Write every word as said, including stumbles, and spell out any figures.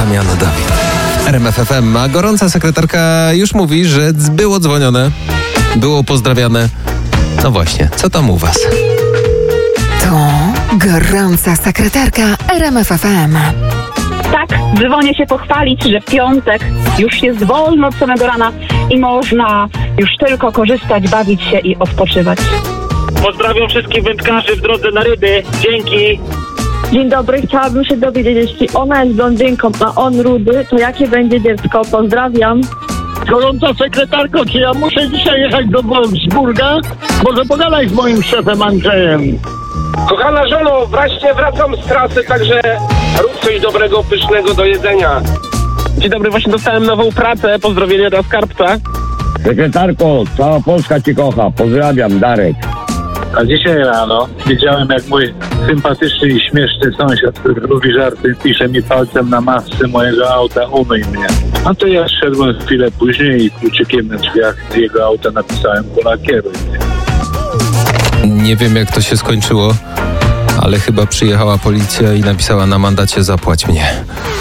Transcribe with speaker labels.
Speaker 1: Damian Dawid. R M F F M, a gorąca sekretarka już mówi, że było dzwonione, było pozdrawiane. No właśnie, co tam u was?
Speaker 2: To gorąca sekretarka R M F F M.
Speaker 3: Tak, dzwonię się pochwalić, że piątek już jest wolno od samego rana i można już tylko korzystać, bawić się i odpoczywać.
Speaker 4: Pozdrawiam wszystkich wędkarzy w drodze na ryby. Dzięki.
Speaker 5: Dzień dobry, chciałabym się dowiedzieć, jeśli ona jest blondynką, a on rudy, to jakie będzie dziecko? Pozdrawiam.
Speaker 4: Gorąca sekretarko, czy ja muszę dzisiaj jechać do Wolfsburga? Może pogadaj z moim szefem Andrzejem.
Speaker 6: Kochana żono, właśnie wracam z trasy, także rób coś dobrego, pysznego do jedzenia.
Speaker 4: Dzień dobry, właśnie dostałem nową pracę. Pozdrowienia dla skarbca.
Speaker 7: Sekretarko, cała Polska cię kocha. Pozdrawiam, Darek.
Speaker 8: A dzisiaj rano widziałem, jak mój sympatyczny i śmieszny sąsiad, który lubi żarty, pisze mi palcem na masce mojego auta: umyj mnie. No to ja szedłem chwilę później i kluczykiem na drzwiach z jego auta napisałem: polakieruj mnie.
Speaker 1: Nie wiem, jak to się skończyło, ale chyba przyjechała policja i napisała na mandacie: zapłać mnie.